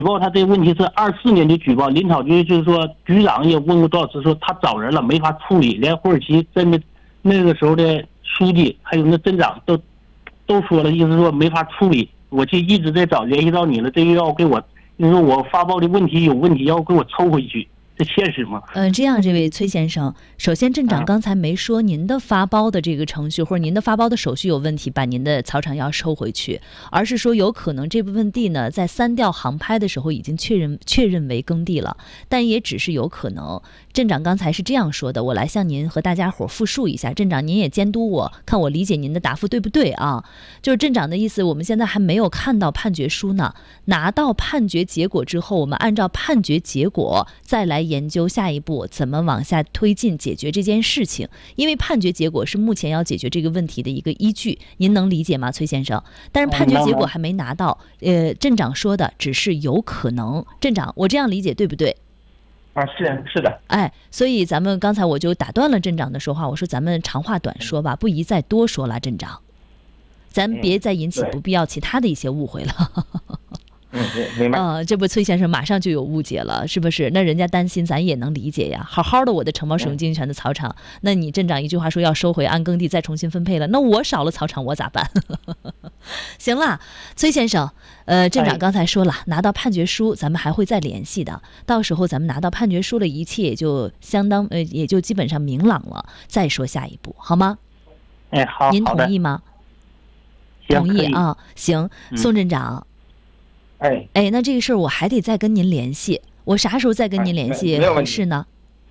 报他这个问题是24年的举报，林草局就是说局长也问过多少次，说他找人了没法处理，连霍尔奇那个时候的书记还有那镇长都说了，意思说没法处理。我就一直在找，联系到你了，这又要给我，你说我发报的问题有问题，要给我抽回去。这现实吗？ 这样，这位崔先生，首先镇长刚才没说您的发包的这个程序或者您的发包的手续有问题，把您的草场要收回去，而是说有可能这部分地呢，在3调航拍的时候已经确认为耕地了，但也只是有可能。镇长刚才是这样说的，我来向您和大家伙复述一下。镇长您也监督我，看我理解您的答复对不对啊？就是镇长的意思，我们现在还没有看到判决书呢，拿到判决结果之后，我们按照判决结果再来研究下一步怎么往下推进解决这件事情。因为判决结果是目前要解决这个问题的一个依据，您能理解吗，崔先生？但是判决结果还没拿到，镇长说的只是有可能。镇长，我这样理解对不对？ 是的。 所以咱们刚才我就打断了镇长的说话，我说咱们长话短说吧，不宜再多说了，镇长，咱别再引起不必要其他的一些误会了。 明白。 这不崔先生马上就有误解了，是不是？那人家担心咱也能理解呀。好好的我的承包使用经营权的草场，那你镇长一句话说要收回按耕地再重新分配了，那我少了草场我咋办？行了，崔先生，镇长刚才说了，拿到判决书咱们还会再联系的，到时候咱们拿到判决书了，一切也就也就基本上明朗了，再说下一步，好吗？ 好。 您同意吗？同意啊。行，宋镇长。那这个事儿我还得再跟您联系，我啥时候再跟您联系合适呢？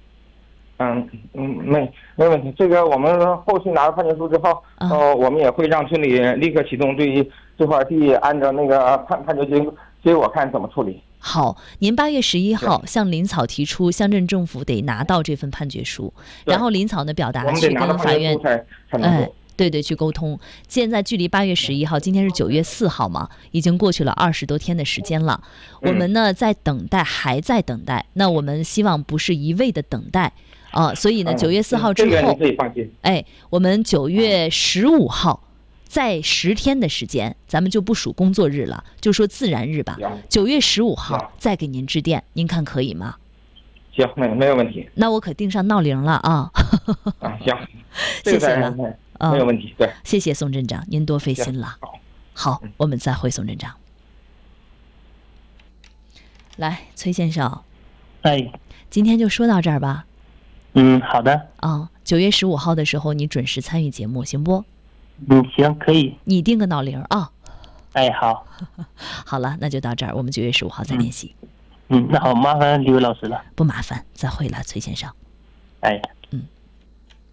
没问题。这个我们后续拿到判决书之后，我们也会让村里立刻启动对于这块地按照那个判决结果看怎么处理。 好，您8月11号向林草提出乡镇政府得拿到这份判决书，然后林草呢表达去跟法院对去沟通。现在距离8月11号，今天是9月4号嘛，已经过去了20多天的时间了。我们呢在等待，还在等待。那我们希望不是一味的等待所以呢9月4号之后， 这个你可以放心。 我们9月15号。在10天的时间，咱们就不数工作日了，就说自然日吧。9月15号再给您致电，您看可以吗？ 行，没有问题。 那我可定上闹铃了啊。 行， 谢谢了。 没有问题。对， 谢谢宋镇长，您多费心了。好，我们再会，宋镇长。来，崔先生。今天就说到这儿吧。 好的。 9月15号的时候，你准时参与节目，行不？ 行，可以。 你定个闹铃啊。 好。 好了，那就到这儿，我们9月15号再联系。 那好，麻烦李伟老师了。 不麻烦，再会了，崔先生。